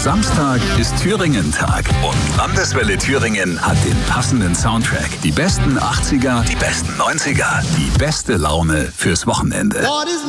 Samstag ist Thüringen-Tag und Landeswelle Thüringen hat den passenden Soundtrack. Die besten 80er, die besten 90er, die beste Laune fürs Wochenende.